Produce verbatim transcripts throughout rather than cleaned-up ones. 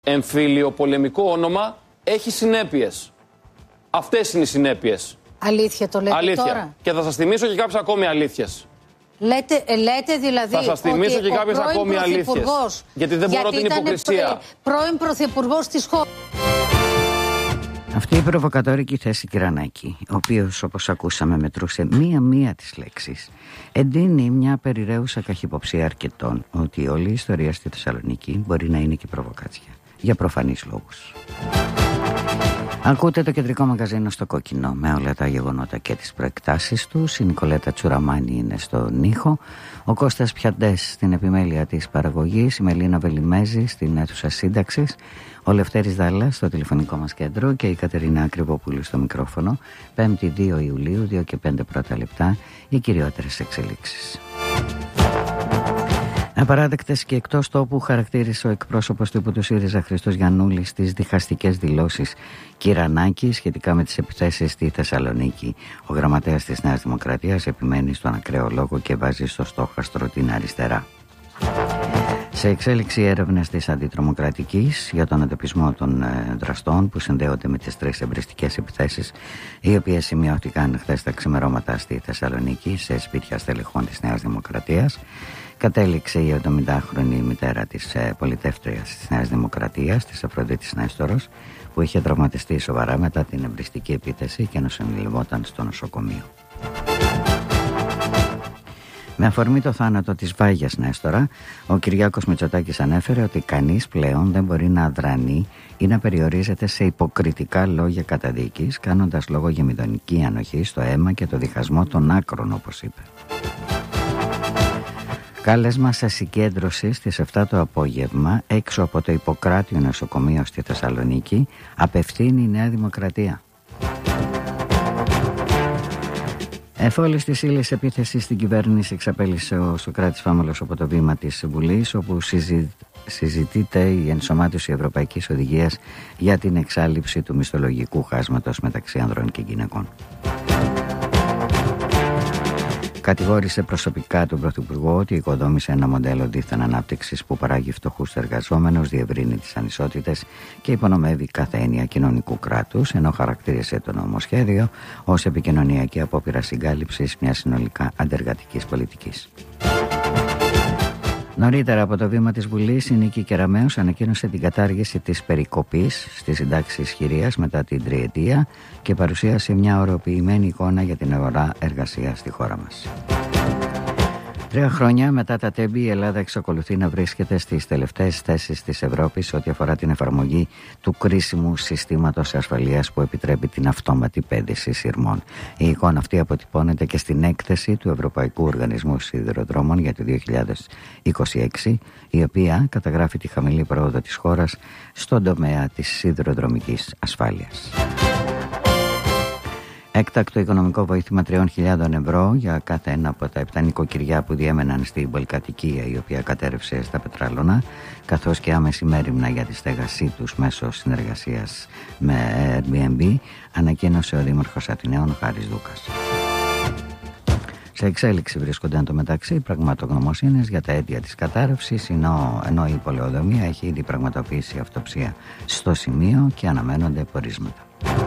εμφύλιο πολεμικό όνομα έχει συνέπειες. Αυτές είναι οι συνέπειες. Αλήθεια το λέτε Αλήθεια. Τώρα. Και θα σας θυμίσω και κάποιες ακόμη αλήθειες. Λέτε, λέτε δηλαδή θα σας θυμίσω ότι και κάποιες ακόμη αλήθειες. Γιατί δεν μπορώ γιατί την υποκρισία. Πρώην πρωθυπουργός της χώρας. Αυτή η προβοκατόρικη θέση Κυρανάκη, ο οποίος όπως ακούσαμε μετρούσε μία-μία τις λέξεις, εντείνει μια περιραίουσα καχυποψία αρκετών ότι όλη η ιστορία στη Θεσσαλονίκη μπορεί να είναι και προβοκάτσια, για προφανείς λόγους. Ακούτε το κεντρικό μαγαζίνο στο κόκκινο με όλα τα γεγονότα και τις προεκτάσεις τους. Η Νικολέτα Τσουραμάνη είναι στον ήχο, ο Κώστας Πιαντές στην επιμέλεια της παραγωγής, η Μελίνα Βελιμέζη στην αίθουσα σύνταξης, ο Λευτέρης Δάλλας στο τηλεφωνικό μας κέντρο και η Κατερίνα Κρυβοπούλου στο μικρόφωνο. Πέμπτη δύο Ιουλίου, δύο και πέντε πρώτα λεπτά, οι κυριότερες εξελίξεις. Απαράδεκτες και εκτός τόπου χαρακτήρισε ο εκπρόσωπος του υπό του ΣΥΡΙΖΑ Χριστός Γιαννούλης στις διχαστικές δηλώσεις Κυρανάκη σχετικά με τις επιθέσεις στη Θεσσαλονίκη. Ο γραμματέας της Νέας Δημοκρατίας επιμένει στον ακραίο λόγο και βάζει στο στόχαστρο την αριστερά. Σε εξέλιξη έρευνες της Αντιτρομοκρατικής για τον εντοπισμό των δραστών που συνδέονται με τις τρεις εμπριστικές επιθέσεις, οι οποίες σημειώθηκαν χθες τα ξημερώματα στη Θεσσαλονίκη σε σπίτια στελεχών της Νέας Δημοκρατίας, κατέληξε η εβδομηντάχρονη μητέρα της πολιτεύτριας της Νέας Δημοκρατίας, της Αφροδίτης Νέστορος, που είχε τραυματιστεί σοβαρά μετά την εμπριστική επίθεση και νοσηλευόταν στο νοσοκομείο. Με αφορμή το θάνατο της Βάγιας Νέστορα, ο Κυριάκος Μητσοτάκης ανέφερε ότι κανείς πλέον δεν μπορεί να αδρανεί ή να περιορίζεται σε υποκριτικά λόγια καταδίκης, κάνοντας λόγο για μηδονική ανοχή στο αίμα και το διχασμό των άκρων, όπως είπε. Κάλεσμα σε συγκέντρωση στις επτά το απόγευμα έξω από το Ιπποκράτιο νοσοκομείο στη Θεσσαλονίκη απευθύνει η Νέα Δημοκρατία. Εφόλης της ύλης επίθεση στην κυβέρνηση εξαπέλυσε ο Σωκράτης Φάμελος από το βήμα της Βουλής, όπου συζη... συζητείται η ενσωμάτωση Ευρωπαϊκής Οδηγίας για την εξάλληψη του μισθολογικού χάσματος μεταξύ ανδρών και γυναικών. Κατηγόρησε προσωπικά τον Πρωθυπουργό ότι οικοδόμησε ένα μοντέλο δίθεν ανάπτυξης που παράγει φτωχούς εργαζόμενους, διευρύνει τις ανισότητες και υπονομεύει κάθε έννοια κοινωνικού κράτους, ενώ χαρακτήρισε το νομοσχέδιο ως επικοινωνιακή απόπειρα συγκάλυψης μιας συνολικά αντεργατικής πολιτικής. Νωρίτερα από το βήμα της Βουλής, η Νίκη Κεραμέως ανακοίνωσε την κατάργηση της περικοπής στις συντάξεις ισχυρίας μετά την τριετία και παρουσίασε μια ωρεοποιημένη εικόνα για την αγορά εργασίας στη χώρα μας. Τρία χρόνια μετά τα τέμπη, η Ελλάδα εξακολουθεί να βρίσκεται στις τελευταίες θέσεις της Ευρώπης ό,τι αφορά την εφαρμογή του κρίσιμου συστήματος ασφαλείας που επιτρέπει την αυτόματη πέδηση σειρμών. Η εικόνα αυτή αποτυπώνεται και στην έκθεση του Ευρωπαϊκού Οργανισμού Σιδηροδρόμων για το δύο χιλιάδες είκοσι έξι, η οποία καταγράφει τη χαμηλή πρόοδο της χώρας στον τομέα της σιδηροδρομικής ασφάλειας. Έκτακτο οικονομικό βοήθημα τριών χιλιάδων ευρώ για κάθε ένα από τα επτά νοικοκυριά που διέμεναν στην πολυκατοικία η οποία κατέρευσε στα Πετράλωνα, καθώς και άμεση μέριμνα για τη στέγασή τους μέσω συνεργασίας με Airbnb, ανακοίνωσε ο Δήμαρχος Αθηναίων Χάρης Δούκας. Σε εξέλιξη βρίσκονται εν τω μεταξύ πραγματογνωμοσύνες για τα αίτια της κατάρρευσης, ενώ, ενώ η πολεοδομία έχει ήδη πραγματοποιήσει αυτοψία στο σημείο και αναμένονται πορίσματα.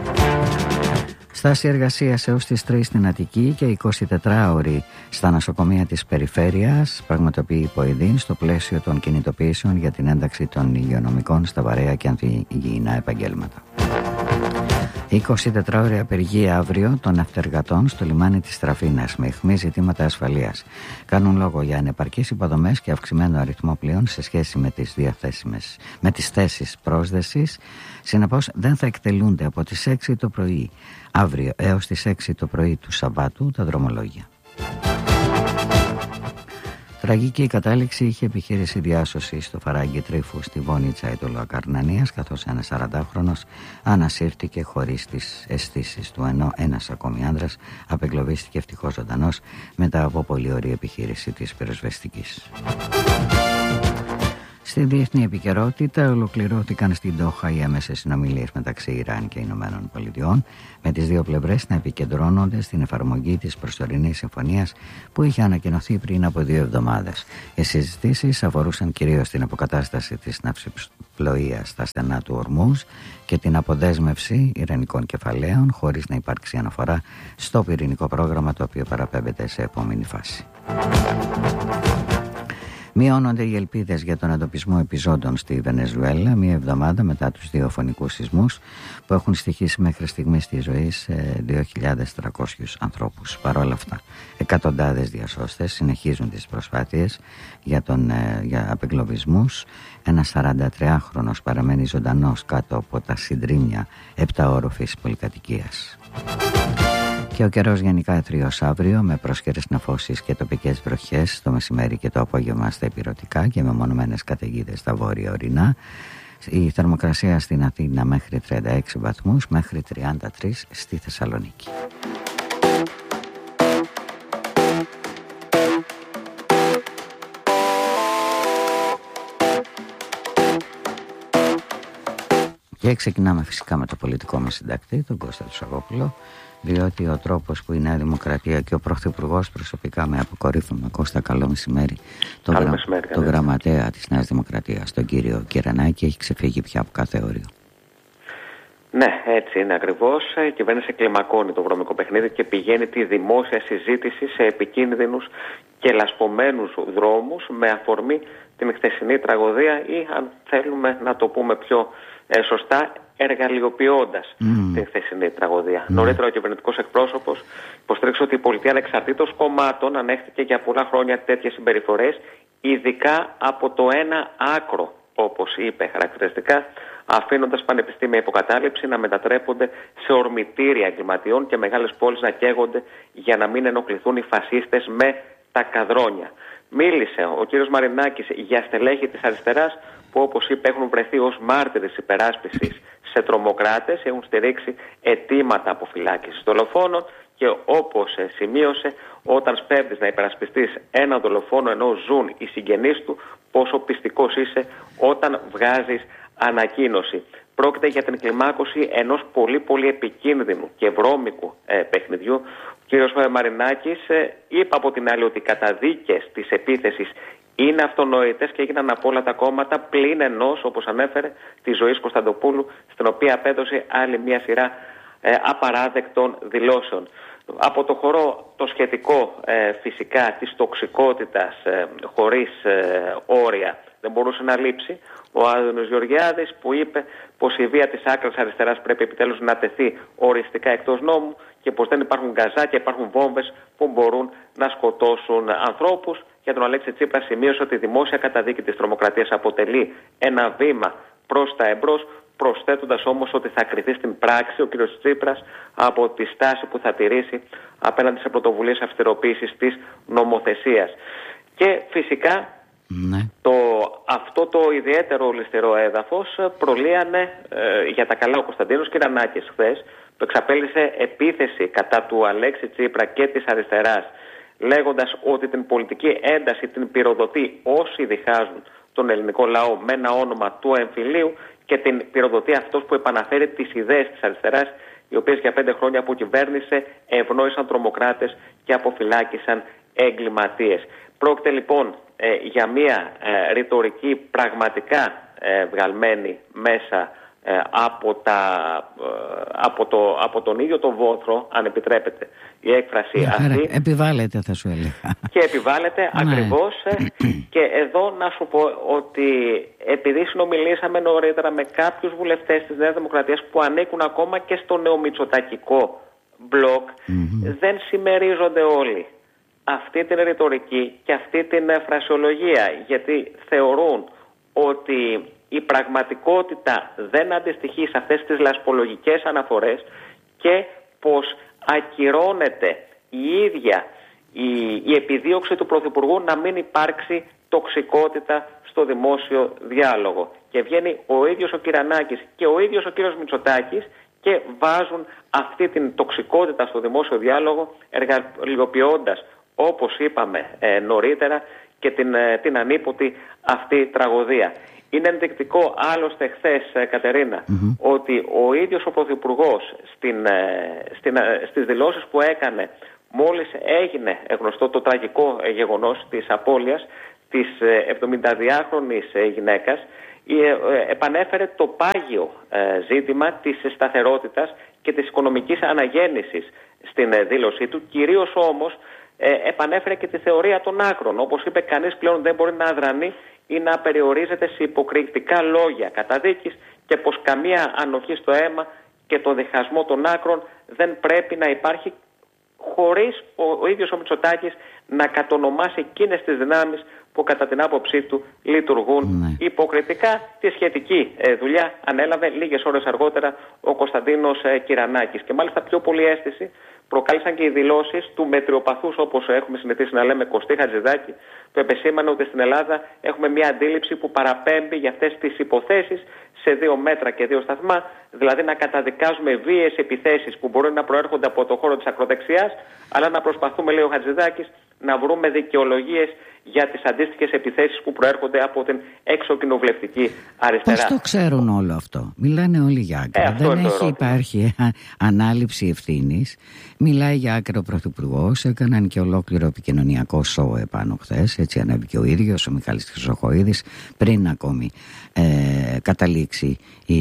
Στάση εργασίας έως τις τρεις στην Αττική και εικοσιτετράωρη στα νοσοκομεία της περιφέρειας πραγματοποιεί η ΠΟΕΔΗΝ στο πλαίσιο των κινητοποιήσεων για την ένταξη των υγειονομικών στα βαρέα και ανθυγιεινά επαγγέλματα. εικοσιτετράωρη απεργία αύριο των ναυτεργατών στο λιμάνι της Τραφίνας με αιχμή ζητήματα ασφαλείας. Κάνουν λόγο για ανεπαρκείς υποδομές και αυξημένο αριθμό πλοίων σε σχέση με τις διαθέσιμες, με τις θέσεις πρόσδεσης. Συνεπώς δεν θα εκτελούνται από τις έξι το πρωί αύριο έως τις έξι το πρωί του Σαββάτου τα δρομολόγια. Τραγική κατάληξη είχε επιχείρηση διάσωση στο Φαράγγι Τρίφου στη Βόνιτσα Ιτωλοακαρνανίας, καθώς ένας σαραντάχρονος ανασύρθηκε χωρίς τις αισθήσεις του, ενώ ένας ακόμη άνδρας απεγκλωβίστηκε ευτυχώς ζωντανός μετά από πολύ ωραία επιχείρηση της πυροσβεστικής. Στη διεθνή επικαιρότητα, ολοκληρώθηκαν στην Ντόχα οι έμεσες συνομιλίες μεταξύ Ιράν και Ηνωμένων Πολιτειών, με τις δύο πλευρές να επικεντρώνονται στην εφαρμογή της προσωρινής συμφωνίας που είχε ανακοινωθεί πριν από δύο εβδομάδες. Οι συζητήσεις αφορούσαν κυρίως την αποκατάσταση της ναυσιπλοείας στα στενά του Ορμούζ και την αποδέσμευση ιρανικών κεφαλαίων, χωρίς να υπάρξει αναφορά στο πυρηνικό πρόγραμμα, το οποίο παραπέμπεται σε επόμενη φάση. Μειώνονται οι ελπίδες για τον εντοπισμό επιζώντων στη Βενεζουέλα, μία εβδομάδα μετά τους δύο φωνικούς σεισμούς που έχουν στοιχήσει μέχρι στιγμής τη ζωή σε δύο χιλιάδες τριακόσιους ανθρώπους. Παρ' όλα αυτά, εκατοντάδες διασώστες συνεχίζουν τις προσπάθειες για, τον, για απεγκλωβισμούς. Ένας σαραντατριάχρονος παραμένει ζωντανός κάτω από τα συντρίμμια επταόροφης πολυκατοικίας. Και ο καιρός γενικά εθρίος αύριο, με πρόσχερες νεφώσεις και τοπικές βροχές το μεσημέρι και το απόγευμα στα ηπειρωτικά και με μονομένες καταιγίδες στα βόρεια ορεινά. Η θερμοκρασία στην Αθήνα μέχρι τριάντα έξι βαθμούς, μέχρι τριάντα τρεις στη Θεσσαλονίκη. Και ξεκινάμε φυσικά με το πολιτικό μας συντακτή, τον Κώστα Τσαγόπουλο, διότι ο τρόπος που η Νέα Δημοκρατία και ο Πρωθυπουργός προσωπικά με αποκορύφωμα, Κώστα, καλό μεσημέρι, το, γρα... μεσημέρι, το γραμματέα της Νέας Δημοκρατίας, τον κύριο Κυρανάκη, έχει ξεφύγει πια από κάθε όριο. Ναι, έτσι είναι ακριβώς. Η κυβέρνηση κλιμακώνει το βρώμικο παιχνίδι και πηγαίνει τη δημόσια συζήτηση σε επικίνδυνους και λασπωμένους δρόμους με αφορμή την χθεσινή τραγωδία ή, αν θέλουμε να το πούμε πιο ε, σωστά, εργαλειοποιώντας mm. την χθεσινή τραγωδία. Mm. Νωρίτερα ο κυβερνητικός εκπρόσωπος υποστήριξε ότι η πολιτεία ανεξαρτήτως κομμάτων ανέχτηκε για πολλά χρόνια τέτοιες συμπεριφορές, ειδικά από το ένα άκρο, όπως είπε χαρακτηριστικά, αφήνοντας πανεπιστήμια υποκατάληψη να μετατρέπονται σε ορμητήρια εγκληματιών και μεγάλες πόλεις να καίγονται για να μην ενοχληθούν οι φασίστες με τα καδρόνια. Μίλησε ο κύριος Μαρινάκης για στελέχη της αριστεράς που, όπως είπε, έχουν βρεθεί ως μάρτυρες υπεράσπισης σε τρομοκράτες, έχουν στηρίξει αιτήματα αποφυλάκησης δολοφόνων και, όπως σημείωσε, όταν σπέβδεις να υπερασπιστείς έναν δολοφόνο ενώ ζουν οι συγγενείς του, πόσο πιστικός είσαι όταν βγάζεις ανακοίνωση. Πρόκειται για την κλιμάκωση ενός πολύ πολύ επικίνδυνου και βρώμικου ε, παιχνιδιού. Ο κύριος Μαρινάκης ε, είπε από την άλλη ότι οι καταδίκες της επίθεσης είναι αυτονόητες και έγιναν από όλα τα κόμματα πλην ενός, όπως ανέφερε, της Ζωής Κωνσταντοπούλου, στην οποία απέδωσε άλλη μια σειρά ε, απαράδεκτων δηλώσεων. Από το χορό το σχετικό ε, φυσικά της τοξικότητας ε, χωρίς ε, όρια δεν μπορούσε να λείψει ο Άδωνης Γεωργιάδης, που είπε πως η βία της άκρας αριστεράς πρέπει επιτέλους να τεθεί οριστικά εκτός νόμου και πως δεν υπάρχουν γκαζάκια, υπάρχουν βόμβες που μπορούν να σκοτώσουν ανθρώπους. Για τον Αλέξη Τσίπρα σημείωσε ότι η δημόσια καταδίκη της τρομοκρατίας αποτελεί ένα βήμα προς τα εμπρός, προσθέτοντας όμως ότι θα κριθεί στην πράξη ο κ. Τσίπρας από τη στάση που θα τηρήσει απέναντι σε πρωτοβουλίες αυστηροποίησης της νομοθεσίας. Και φυσικά ναι. το, αυτό το ιδιαίτερο ληστηρό έδαφος προλύανε ε, για τα καλά ο Κωνσταντίνος Κυρανάκης χθες, που εξαπέλυσε επίθεση κατά του Αλέξη Τσίπρα και της αριστεράς, λέγοντας ότι την πολιτική ένταση την πυροδοτεί όσοι διχάζουν τον ελληνικό λαό με ένα όνομα του εμφυλίου και την πυροδοτεί αυτός που επαναφέρει τις ιδέες της αριστεράς, οι οποίες για πέντε χρόνια που κυβέρνησε ευνόησαν τρομοκράτες και αποφυλάκησαν εγκληματίες. Πρόκειται λοιπόν ε, για μια ε, ρητορική πραγματικά ε, βγαλμένη μέσα ε, από, τα, ε, από, το, από τον ίδιο τον βόθρο, αν επιτρέπετε η έκφραση yeah, αυτή. Επιβάλλεται, θα σου έλεγα. Και επιβάλλεται ακριβώς. ε, και εδώ να σου πω ότι επειδή συνομιλήσαμε νωρίτερα με κάποιους βουλευτές της Νέας Δημοκρατίας που ανήκουν ακόμα και στο νεομητσοτακικό μπλοκ, mm-hmm. δεν συμμερίζονται όλοι αυτή την ρητορική και αυτή την φρασιολογία, γιατί θεωρούν ότι η πραγματικότητα δεν αντιστοιχεί σε αυτές τις λασπολογικές αναφορές και πως ακυρώνεται η ίδια η, η επιδίωξη του Πρωθυπουργού να μην υπάρξει τοξικότητα στο δημόσιο διάλογο. Και βγαίνει ο ίδιος ο Κυρανάκης και ο ίδιος ο κύριος Μητσοτάκης και βάζουν αυτή την τοξικότητα στο δημόσιο διάλογο, εργαλειοποιώντας, όπως είπαμε ε, νωρίτερα, και την, ε, την ανίποτη αυτή τραγωδία. Είναι ενδεικτικό άλλωστε χθες, Κατερίνα, mm-hmm. ότι ο ίδιος ο Πρωθυπουργός στην, στην, στις δηλώσεις που έκανε μόλις έγινε γνωστό το τραγικό γεγονός της απώλειας της εβδομηνταδυάχρονης γυναίκας, επανέφερε το πάγιο ζήτημα της σταθερότητας και της οικονομικής αναγέννησης στην δήλωσή του, κυρίως όμως επανέφερε και τη θεωρία των άκρων. Όπως είπε, κανείς πλέον δεν μπορεί να αδρανεί ή να περιορίζεται σε υποκριτικά λόγια καταδίκης και πως καμία ανοχή στο αίμα και το διχασμό των άκρων δεν πρέπει να υπάρχει, χωρίς ο, ο ίδιος ο Μητσοτάκης να κατονομάσει εκείνες τις δυνάμεις που κατά την άποψή του λειτουργούν ναι. υποκριτικά. Τη σχετική ε, δουλειά ανέλαβε λίγες ώρες αργότερα ο Κωνσταντίνος ε, Κυρανάκης. Και μάλιστα πιο πολύ αίσθηση προκάλεσαν και οι δηλώσεις του μετριοπαθούς, όπως έχουμε συνηθίσει να λέμε, Κωστή Χατζηδάκη, που επεσήμανε ότι στην Ελλάδα έχουμε μια αντίληψη που παραπέμπει για αυτές τις υποθέσεις σε δύο μέτρα και δύο σταθμά, δηλαδή να καταδικάζουμε βίαιες επιθέσεις που μπορεί να προέρχονται από το χώρο της ακροδεξιάς, αλλά να προσπαθούμε, λέει ο Χατζηδάκης, να βρούμε δικαιολογίες για τις αντίστοιχες επιθέσεις που προέρχονται από την εξωκοινοβουλευτική αριστερά. Πώς το ξέρουν όλο αυτό? Μιλάνε όλοι για άκρα. Ε, Δεν έχει υπάρχει ανάληψη ευθύνης. Μιλάει για άκρα ο Πρωθυπουργός. Έκαναν και ολόκληρο επικοινωνιακό σοου επάνω χθες. Έτσι ανέβηκε ο ίδιος ο Μιχάλης Χρυσοχοΐδης, πριν ακόμη ε, καταλήξει η,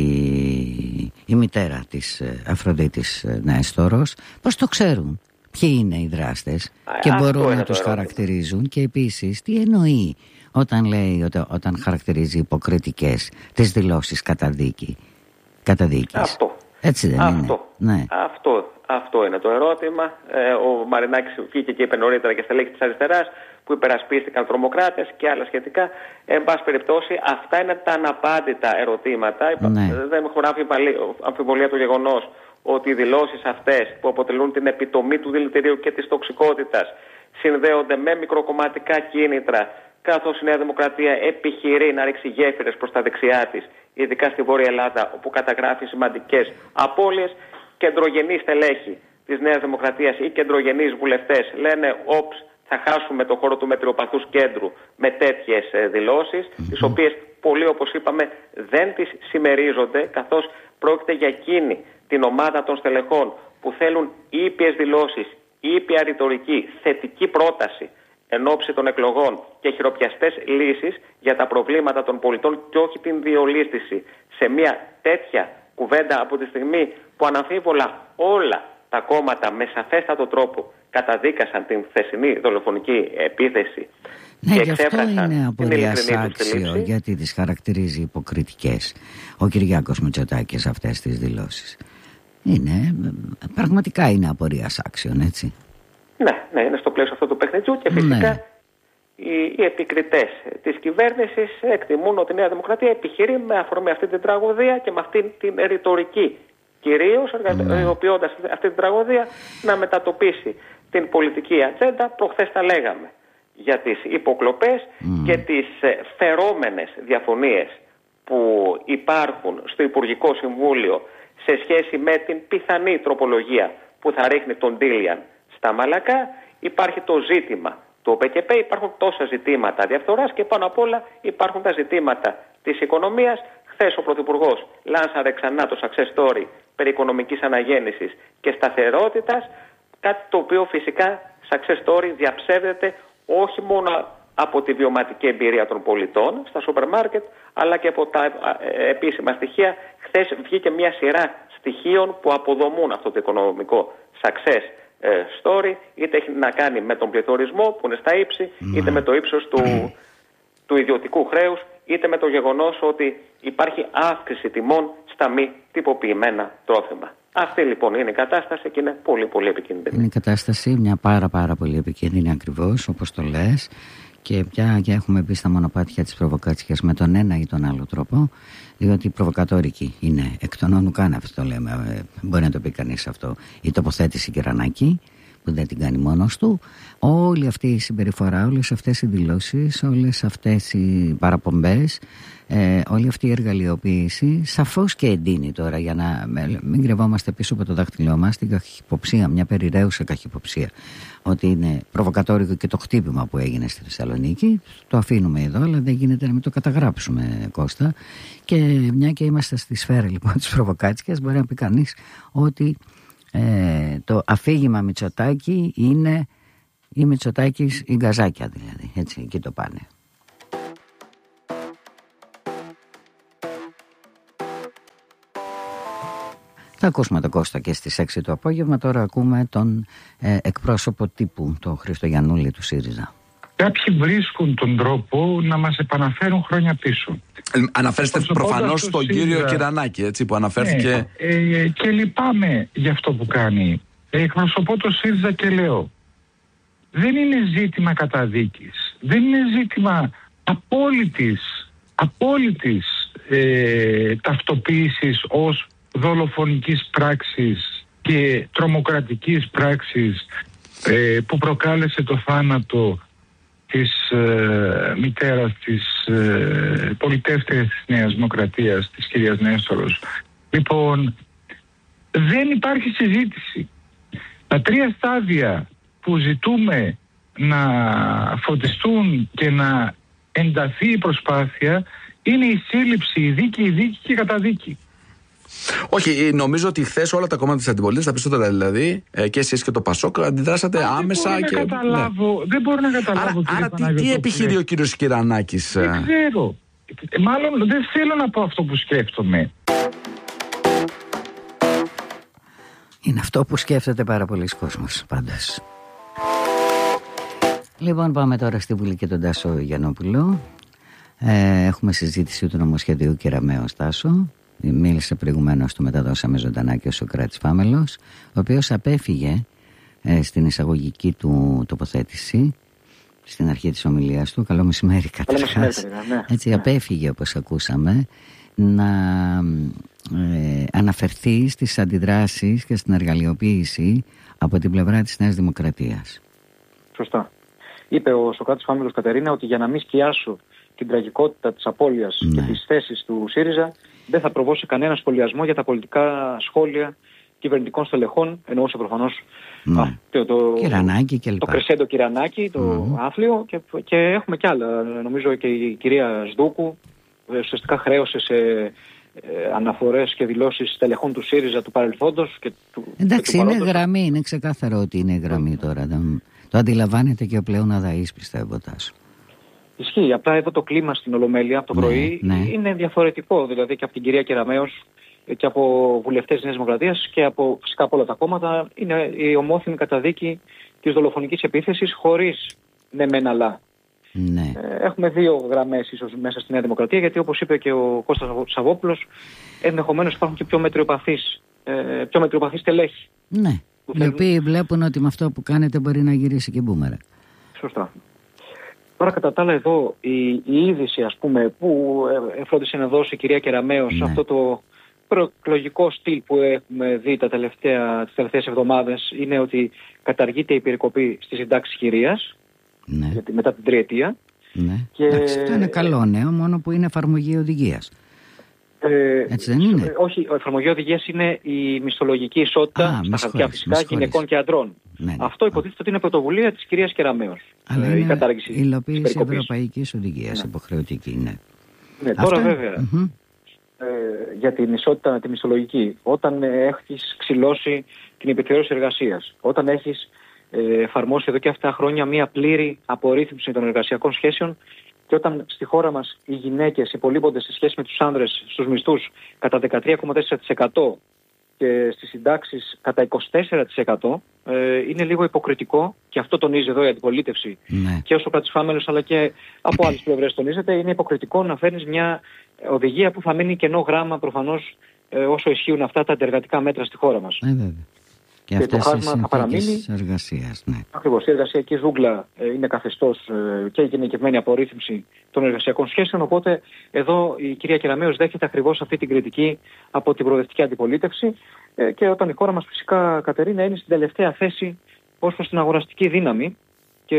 η μητέρα της Αφροδίτης Νέστορος. Πώς το ξέρουν? Ποιοι είναι οι δράστες και Α, μπορούν να τους χαρακτηρίζουν? Και επίσης τι εννοεί όταν λέει, όταν, όταν χαρακτηρίζει υποκριτικές τις δηλώσεις καταδίκη, καταδίκης? Αυτό. Έτσι δεν αυτό. είναι? Ναι. Αυτό, αυτό είναι το ερώτημα. Ε, ο Μαρινάκης βγήκε και είπε νωρίτερα και στα στελέχη της αριστεράς που υπερασπίστηκαν τρομοκράτες και άλλα σχετικά. Εν πάση περιπτώσει, αυτά είναι τα αναπάντητα ερωτήματα. Ναι. Δεν έχω αμφιβολία το γεγονός ότι οι δηλώσεις αυτές που αποτελούν την επιτομή του δηλητηρίου και της τοξικότητας συνδέονται με μικροκομματικά κίνητρα, καθώς η Νέα Δημοκρατία επιχειρεί να ρίξει γέφυρες προς τα δεξιά της, ειδικά στη Βόρεια Ελλάδα, όπου καταγράφει σημαντικές απώλειες. Κεντρογενείς στελέχη της Νέας Δημοκρατίας ή κεντρογενείς βουλευτές λένε «Όψ, θα χάσουμε το χώρο του μετριοπαθούς κέντρου» με τέτοιες δηλώσεις, mm-hmm. τις οποίες πολλοί, όπως είπαμε, δεν τις συμμερίζονται, καθώς πρόκειται για εκείνη την ομάδα των στελεχών που θέλουν ήπιες δηλώσεις, ήπια ρητορική, θετική πρόταση εν ώψη των εκλογών και χειροπιαστές λύσεις για τα προβλήματα των πολιτών και όχι την διολίσθηση σε μια τέτοια κουβέντα από τη στιγμή που αναμφίβολα όλα τα κόμματα με σαφέστατο τρόπο καταδίκασαν την χθεσινή δολοφονική επίθεση. Ναι, γι' αυτό είναι απορίας άξιο, γιατί τις χαρακτηρίζει υποκριτικές ο Κυριάκος Μητσοτάκης αυτές τις δηλώσεις. Είναι, πραγματικά είναι απορίας άξιον, έτσι. Ναι, ναι, είναι στο πλαίσιο αυτού του παιχνιδιού και φυσικά ναι. οι, οι επικριτές της κυβέρνησης εκτιμούν ότι η Νέα Δημοκρατία επιχειρεί με αφορμή αυτή την τραγωδία και με αυτή την ρητορική, κυρίως ναι. ειδοποιώντας αυτή την τραγωδία, να μετατοπίσει την πολιτική ατζέντα. Προχθές τα λέγαμε για τις υποκλοπές mm. και τις φερόμενες διαφωνίες που υπάρχουν στο Υπουργικό Συμβούλιο σε σχέση με την πιθανή τροπολογία που θα ρίχνει τον Ντίλιαν στα Μαλακά. Υπάρχει το ζήτημα του ΟΠΕΚΕΠΕ, υπάρχουν τόσα ζητήματα διαφθοράς και πάνω απ' όλα υπάρχουν τα ζητήματα της οικονομίας. Χθες ο Πρωθυπουργός λάνσαρε ξανά το success story περί οικονομικής αναγέννησης και σταθερότητας, κάτι το οποίο φυσικά success story διαψεύδεται όχι μόνο από τη βιωματική εμπειρία των πολιτών στα σούπερ μάρκετ, αλλά και από τα επίσημα στοιχεία. Χθες βγήκε μια σειρά στοιχείων που αποδομούν αυτό το οικονομικό success story, είτε έχει να κάνει με τον πληθωρισμό που είναι στα ύψη, είτε με το ύψος του, του ιδιωτικού χρέους, είτε με το γεγονός ότι υπάρχει αύξηση τιμών στα μη τυποποιημένα τρόφιμα. Αυτή λοιπόν είναι η κατάσταση και είναι πολύ πολύ επικίνδυνη. Είναι η κατάσταση μια πάρα πάρα πολύ επικίνδυνη, ακριβώς όπως το λες, και πια και έχουμε μπει στα μονοπάτια της προβοκάτσιας με τον ένα ή τον άλλο τρόπο, διότι προβοκατόρικη είναι εκ των όνου καν, αυτό το λέμε, μπορεί να το πει κανείς αυτό, η τοποθέτηση Κυρανάκη, που δεν την κάνει μόνος του. Όλη αυτή η συμπεριφορά, όλες αυτές οι δηλώσεις, όλες αυτές οι παραπομπές, ε, όλη αυτή η εργαλειοποίηση σαφώς και εντείνει τώρα, για να μην κρυβόμαστε πίσω από το δάχτυλό μας, την καχυποψία, μια περιραίουσα καχυποψία, ότι είναι προβοκατόρικο και το χτύπημα που έγινε στη Θεσσαλονίκη. Το αφήνουμε εδώ, αλλά δεν γίνεται να μην το καταγράψουμε, Κώστα. Και μια και είμαστε στη σφαίρα λοιπόν της προβοκάτσιας, μπορεί να πει κανείς ότι ε, το αφήγημα Μητσοτάκη είναι η Μητσοτάκης η γκαζάκια, δηλαδή, έτσι, εκεί το πάνε. Θα ακούσουμε τον Κώστα και στις έξι το απόγευμα. Τώρα ακούμε τον ε, εκπρόσωπο τύπου, τον Χρήστο Γιαννούλη του ΣΥΡΙΖΑ. Κάποιοι βρίσκουν τον τρόπο να μας επαναφέρουν χρόνια πίσω. Ε, αναφέρεστε προφανώς στον ΣΥΡΙΖΑ... κύριο Κυρανάκη, έτσι, που αναφέρθηκε. Ναι, ε, και λυπάμαι για αυτό που κάνει. Ε, εκπροσωπώ το ΣΥΡΙΖΑ και λέω, δεν είναι ζήτημα καταδίκης. Δεν είναι ζήτημα απόλυτης, απόλυτης ε, ταυτοποίησης ως δολοφονικής πράξης και τρομοκρατικής πράξης ε, που προκάλεσε το θάνατο της ε, μητέρας της ε, πολιτεύτερης της Νέας Δημοκρατίας, της κυρίας Νέστορος. Λοιπόν, δεν υπάρχει συζήτηση. Τα τρία στάδια που ζητούμε να φωτιστούν και να ενταθεί η προσπάθεια είναι η σύλληψη, η δίκη, η δίκη και η καταδίκη. Όχι, νομίζω ότι χθες όλα τα κόμματα της αντιπολίτευσης, τα περισσότερα δηλαδή, και εσείς και το Πασόκ, αντιδράσατε δεν άμεσα. Μπορώ και... να καταλάβω, ναι. Δεν μπορώ να καταλάβω. Άρα, άρα τι, τι επιχειρεί ο κύριος Κυρανάκης? Δεν ξέρω. Μάλλον δεν θέλω να πω αυτό που σκέφτομαι. Είναι αυτό που σκέφτεται πάρα πολλοί κόσμος πάντως. Λοιπόν, πάμε τώρα στη Βουλή και τον Τάσο Γιαννόπουλο. Ε, έχουμε συζήτηση του νομοσχεδίου Κεραμέως, Τάσο. Μίλησε προηγουμένως, το μεταδώσαμε ζωντανά και ο Σωκράτης Φάμελος, ο οποίος απέφυγε ε, στην εισαγωγική του τοποθέτηση, στην αρχή της ομιλίας του, καλό μεσημέρι καταρχάς, ναι. Έτσι απέφυγε, όπως ακούσαμε, να ε, αναφερθεί στις αντιδράσεις και στην εργαλειοποίηση από την πλευρά της Νέας Δημοκρατίας. Σωστά. Είπε ο Σωκράτης Φάμελος, Κατερίνα, ότι για να μην σκιάσω την τραγικότητα της απώλειας, ναι, και της θέσης του ΣΥΡΙΖΑ, δεν θα προβώ σε κανένα σχολιασμό για τα πολιτικά σχόλια κυβερνητικών στελεχών. Εννοούσε προφανώς, ναι, α, το, το, και το Κρεσέντο Κυρανάκη, το mm. Άθλιο, και, και έχουμε κι άλλα. Νομίζω και η κυρία Σδούκου ουσιαστικά χρέωσε σε ε, αναφορές και δηλώσεις στελεχών του ΣΥΡΙΖΑ του παρελθόντος και του. Εντάξει, και του είναι γραμμή, είναι ξεκάθαρο ότι είναι γραμμή τώρα. Το, το αντιλαμβάνεται και ο πλέον αδαής, πιστεύω, Τάσο. Ισχύει. Απλά εδώ το κλίμα στην Ολομέλεια από το ναι, πρωί ναι. είναι διαφορετικό. Δηλαδή και από την κυρία Κεραμέως και από βουλευτές της Νέας Δημοκρατίας και από φυσικά από όλα τα κόμματα είναι η ομόθυμη καταδίκη της δολοφονικής επίθεσης, χωρίς ναι μεν αλλά. Ναι. Έχουμε δύο γραμμές ίσως μέσα στη Νέα Δημοκρατία, γιατί όπως είπε και ο Κώστας Σαββόπουλος, ενδεχομένως υπάρχουν και πιο μετριοπαθείς, πιο μετριοπαθείς τελέχη. Ναι. Οι οποίοι βλέπουν ότι με αυτό που κάνετε μπορεί να γυρίσει και μπούμερα. Σωστά. Τώρα κατά τα άλλα εδώ η, η είδηση, ας πούμε, που εφρόντισε να δώσει η κυρία Κεραμέως, ναι, αυτό το προεκλογικό στυλ που έχουμε δει τα τελευταία, τις τελευταίες εβδομάδες, είναι ότι καταργείται η περικοπή στη συντάξη χειρίας, ναι, γιατί μετά την τριετία. Ναι. Και... Εντάξει, αυτό είναι καλό νέο, μόνο που είναι εφαρμογή οδηγίας. Ε, Έτσι δεν είναι? Όχι, η εφαρμογή οδηγίας είναι η μισθολογική ισότητα Α, στα χαρτιά φυσικά γυναικών και αντρών. Ναι, ναι. Αυτό υποτίθεται ότι είναι πρωτοβουλία της κυρίας Κεραμέως. Αλλά ε, είναι η υλοποίηση ευρωπαϊκής οδηγίας, ναι, υποχρεωτική. Ναι, ναι. Τώρα βέβαια, mm-hmm. ε, για την ισότητα τη μισθολογική, όταν έχεις ξυλώσει την επιθεώρηση εργασίας, όταν έχεις ε, εφαρμόσει εδώ και αυτά χρόνια μια πλήρη απορρίθμιση των εργασιακών σχέσεων, και όταν στη χώρα μας οι γυναίκες υπολείπονται σε σχέση με τους άνδρες στους μισθούς κατά δεκατρία κόμμα τέσσερα τοις εκατό και στις συντάξεις κατά είκοσι τέσσερα τοις εκατό, ε, είναι λίγο υποκριτικό, και αυτό τονίζει εδώ η αντιπολίτευση, ναι, και ο Σωκράτης Φάμελος αλλά και από άλλες πλευρές τονίζεται, είναι υποκριτικό να φέρνεις μια οδηγία που θα μείνει κενό γράμμα προφανώς ε, όσο ισχύουν αυτά τα αντεργατικά μέτρα στη χώρα μας. Ε, βέβαια. Και, και το χάσμα θα παραμείνει. Εργασίας, ναι. Ακριβώς. Η εργασιακή ζούγκλα ε, είναι καθεστώς ε, και η γενικευμένη απορρίθμιση των εργασιακών σχέσεων. Οπότε εδώ η κυρία Κεραμέως δέχεται ακριβώς αυτή την κριτική από την προοδευτική αντιπολίτευση. Ε, και όταν η χώρα μας φυσικά, Κατερίνα, είναι στην τελευταία θέση ως προς την αγοραστική δύναμη και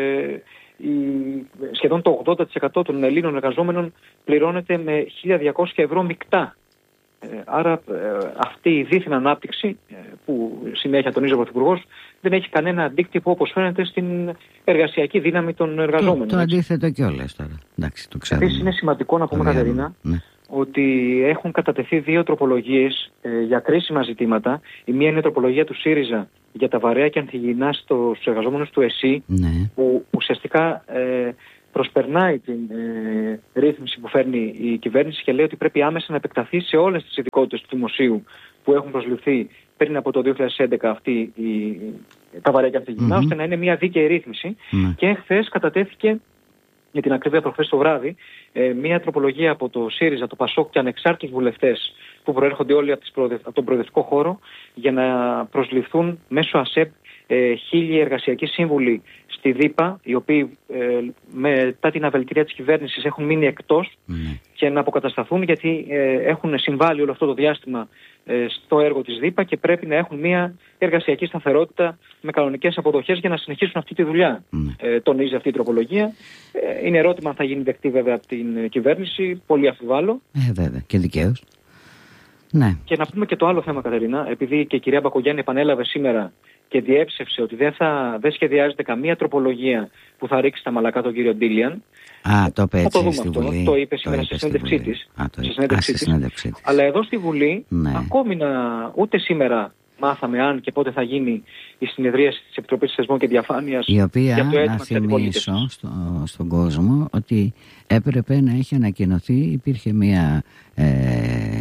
η, σχεδόν το ογδόντα τοις εκατό των Ελλήνων εργαζόμενων πληρώνεται με χίλια διακόσια ευρώ μεικτά. Ε, άρα ε, αυτή η δίθεν ανάπτυξη ε, που συνέχεια τονίζει ο Πρωθυπουργός δεν έχει κανένα αντίκτυπο, όπως φαίνεται, στην εργασιακή δύναμη των εργαζόμενων. Το, το αντίθετο κιόλας τώρα. Εντάξει, το ξέρουμε. Επίσης είναι σημαντικό να πούμε, Κατερίνα, ναι. ότι έχουν κατατεθεί δύο τροπολογίες ε, για κρίσιμα ζητήματα. Η μία είναι η τροπολογία του ΣΥΡΙΖΑ για τα βαρέα και ανθυγιεινά στους εργαζόμενους του ΕΣΥ, ναι. που ουσιαστικά ε, προσπερνάει την ε, ρύθμιση που φέρνει η κυβέρνηση και λέει ότι πρέπει άμεσα να επεκταθεί σε όλες τις ειδικότητες του δημοσίου που έχουν προσληφθεί πριν από το δύο χιλιάδες έντεκα αυτή η, τα βαρέα και ανθυγιεινά, mm-hmm. ώστε να είναι μια δίκαιη ρύθμιση. Mm-hmm. Και χθες κατατέθηκε, για την ακρίβεια προχθές το βράδυ, ε, μια τροπολογία από το ΣΥΡΙΖΑ, το ΠΑΣΟΚ και ανεξάρτητους βουλευτές που προέρχονται όλοι από, τις προοδευ... από τον προοδευτικό χώρο για να προσληφθούν μέσω ΑΣΕΠ ε, χίλιοι εργασιακοί σύμβουλοι στη ΔΥΠΑ, οι οποίοι ε, μετά την αβελτηρία της κυβέρνησης έχουν μείνει εκτός mm. και να αποκατασταθούν, γιατί ε, έχουν συμβάλει όλο αυτό το διάστημα ε, στο έργο της ΔΥΠΑ και πρέπει να έχουν μια εργασιακή σταθερότητα με κανονικές αποδοχές για να συνεχίσουν αυτή τη δουλειά. Mm. Ε, τονίζει αυτή η τροπολογία. Ε, είναι ερώτημα αν θα γίνει δεκτή βέβαια από την κυβέρνηση, πολύ αμφιβάλλω. Ε, βέβαια, και δικαίως. Ναι. Και να πούμε και το άλλο θέμα, Κατερίνα, επειδή και η κυρία Μπακογιάννη επανέλαβε σήμερα και διέψευσε ότι δεν, θα, δεν σχεδιάζεται καμία τροπολογία που θα ρίξει στα μαλακά τον κύριο Ντίλιαν. Α, το είπε έτσι στη αυτό. Βουλή. Το είπε σήμερα στη συνέντευξή της. Στη συνέντευξή της. Αλλά εδώ στη Βουλή, ναι. ακόμη να, ούτε σήμερα μάθαμε αν και πότε θα γίνει η συνεδρίαση της Επιτροπής Θεσμών και Διαφάνειας. Η οποία, για το να θυμίσω στο, στον κόσμο, ότι έπρεπε να έχει ανακοινωθεί, υπήρχε μια... Ε,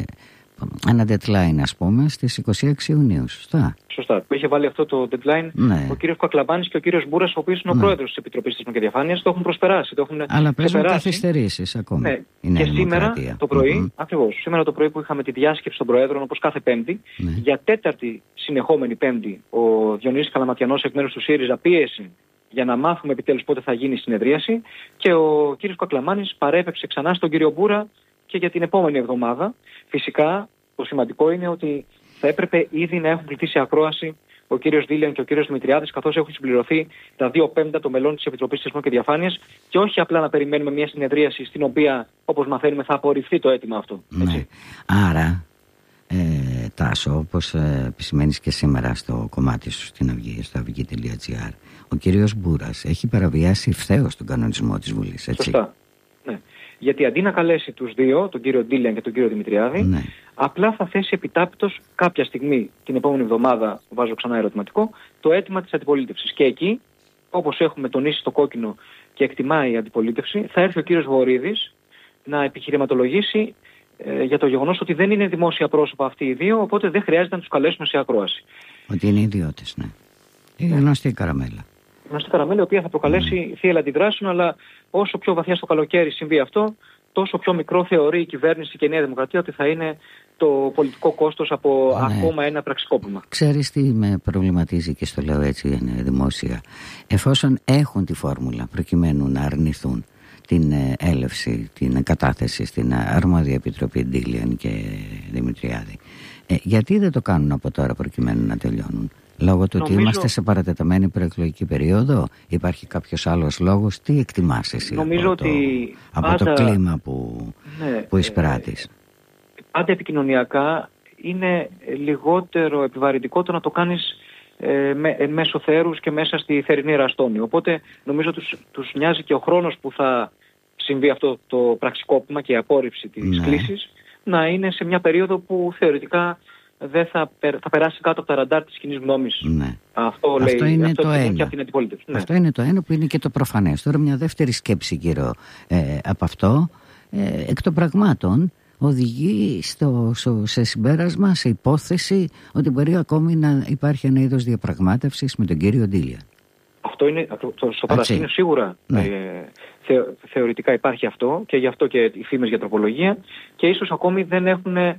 ένα deadline, ας πούμε, στις είκοσι έξι Ιουνίου. Σωστά. Σωστά. Που είχε βάλει αυτό το deadline ναι. ο κύριος Κακλαμπάνης και ο κύριος Μπούρας, ο οποίος είναι ο ναι. πρόεδρος της Επιτροπής Θεσμών και Διαφάνειας, το έχουν προσπεράσει. Το έχουν Αλλά παίζουν καθυστερήσεις ακόμα. Ναι. Και σήμερα το πρωί, mm-hmm. ακριβώς, σήμερα το πρωί που είχαμε τη διάσκεψη των Προέδρων, όπως κάθε Πέμπτη, ναι. για τέταρτη συνεχόμενη Πέμπτη, ο Διονύσης Καλαματιανός εκ μέρους του ΣΥΡΙΖΑ πίεσε για να μάθουμε επιτέλους πότε θα γίνει η συνεδρίαση, και ο κύριος Κακλαμάνης παρέπεψε ξανά στον κύριο Μπούρα και για την επόμενη εβδομάδα. Φυσικά, το σημαντικό είναι ότι θα έπρεπε ήδη να έχουν κλείσει ακρόαση ο κύριος Ντίλιαν και ο κύριος Δημητριάδης, καθώς έχουν συμπληρωθεί τα δύο πέμπτα των μελών της Επιτροπής Θεσμών και Διαφάνειας, και όχι απλά να περιμένουμε μια συνεδρίαση στην οποία, όπως μαθαίνουμε, θα απορριφθεί το αίτημα αυτό. Έτσι. Ναι. Άρα, ε, Τάσο, όπως ε, επισημαίνεις και σήμερα στο κομμάτι σου στην Αυγή, στο αυγή τελεία τζι άρ, ο κύριος Μπούρας έχει παραβιάσει ευθέως τον κανονισμό της Βουλής, έτσι. Σωστά. Ναι. Γιατί αντί να καλέσει τους δύο, τον κύριο Ντίλιαν και τον κύριο Δημητριάδη, ναι. απλά θα θέσει επιτάπητος κάποια στιγμή την επόμενη εβδομάδα, βάζω ξανά ερωτηματικό, το αίτημα της αντιπολίτευσης. Και εκεί, όπως έχουμε τονίσει στο κόκκινο και εκτιμάει η αντιπολίτευση, θα έρθει ο κύριος Βορίδης να επιχειρηματολογήσει ε, για το γεγονός ότι δεν είναι δημόσια πρόσωπα αυτοί οι δύο, οπότε δεν χρειάζεται να τους καλέσουμε σε ακρόαση. Ότι είναι ιδιώτες, ναι. Είναι γνωστή η καραμέλα. Γνωστή καραμέλα, η οποία θα προκαλέσει mm. θύελλα αντιδράσεων, αλλά όσο πιο βαθιά στο καλοκαίρι συμβεί αυτό, τόσο πιο μικρό θεωρεί η κυβέρνηση και η Νέα Δημοκρατία ότι θα είναι το πολιτικό κόστος από ναι. ακόμα ένα πραξικόπημα. Ξέρεις τι με προβληματίζει, και στο λέω έτσι δημόσια, εφόσον έχουν τη φόρμουλα προκειμένου να αρνηθούν την έλευση, την κατάθεση στην αρμόδια επιτροπή Ντίλιαν και Δημητριάδη, ε, γιατί δεν το κάνουν από τώρα προκειμένου να τελειώνουν? Λόγω του νομίζω... ότι είμαστε σε παρατεταμένη προεκλογική περίοδο, υπάρχει κάποιος άλλος λόγος? Τι εκτιμάς εσύ νομίζω από, το, ότι από πάντα... το κλίμα που, ναι, που εισπράττεις? Ε, πάντα επικοινωνιακά είναι λιγότερο επιβαρυντικό το να το κάνεις ε, με, μέσω θέρους και μέσα στη θερινή ραστόνη. Οπότε νομίζω τους, τους νοιάζει και ο χρόνος που θα συμβεί αυτό το πραξικόπημα και η απόρριψη της ναι. κλήσης να είναι σε μια περίοδο που θεωρητικά δεν θα, θα περάσει κάτω από τα ραντάρ της κοινής γνώμης. Ναι. Αυτό, λέει, αυτό είναι αυτό το ένα. Και από την αντιπολίτευση. Αυτό ναι. είναι το ένα που είναι και το προφανές. Τώρα μια δεύτερη σκέψη γύρω ε, από αυτό, ε, εκ των πραγμάτων οδηγεί στο, στο, σε συμπέρασμα, σε υπόθεση ότι μπορεί ακόμη να υπάρχει ένα είδος διαπραγμάτευσης με τον κύριο Ντίλιαν. Αυτό είναι, το, στο παρασκήνιο σίγουρα ναι. ε, θε, θεωρητικά υπάρχει αυτό, και γι' αυτό και οι φήμες για τροπολογία, και ίσως ακόμη δεν έχουν ε,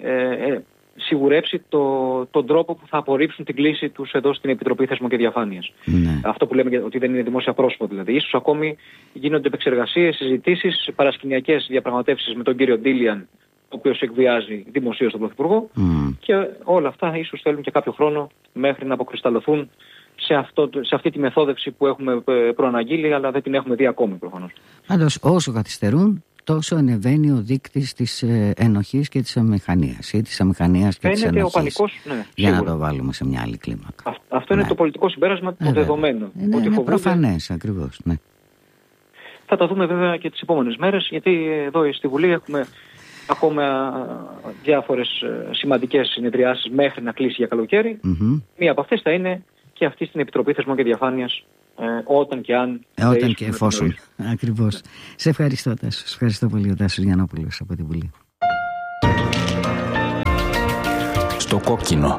ε, σιγουρέψει το, τον τρόπο που θα απορρίψουν την κλήση τους εδώ στην Επιτροπή Θεσμών και Διαφάνειας. Ναι. Αυτό που λέμε ότι δεν είναι δημόσια πρόσωπο δηλαδή. Ίσως ακόμη γίνονται επεξεργασίες, συζητήσεις, παρασκηνιακές διαπραγματεύσεις με τον κύριο Ντίλιαν, ο οποίος εκβιάζει δημοσίως τον Πρωθυπουργό, mm. και όλα αυτά ίσως θέλουν και κάποιο χρόνο μέχρι να αποκρισταλωθούν σε, αυτό, σε αυτή τη μεθόδευση που έχουμε προαναγγείλει, αλλά δεν την έχουμε δει ακόμη προφανώς. Πάντως, όσο καθυστερούν, τόσο ανεβαίνει ο δείκτης της ε, ενοχής και της αμηχανίας ή της αμηχανίας και της ενοχής. Ο πανικός, ναι, για σίγουρα. να το βάλουμε σε μια άλλη κλίμακα. Α, αυτό ναι. είναι το πολιτικό συμπέρασμα των ε, δεδομένων. Ε, ναι, ότι είναι φοβούνται... προφανές ακριβώς. Ναι. Θα τα δούμε βέβαια και τις επόμενες μέρες, γιατί εδώ στη Βουλή έχουμε ακόμα διάφορες σημαντικές συνεδριάσεις μέχρι να κλείσει για καλοκαίρι. Mm-hmm. Μία από αυτές θα είναι και αυτή στην Επιτροπή Θεσμών και Διαφάνειας, ε, όταν και αν... Ε, όταν και εφόσον. Ακριβώς. Ναι. Σε ευχαριστώ, Τάσο. Σε ευχαριστώ πολύ, ο Τάσος Γιαννόπουλος από τη Βουλή. Στο κόκκινο.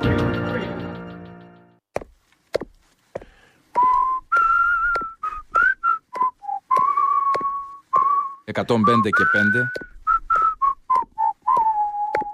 εκατόν πέντε και πέντε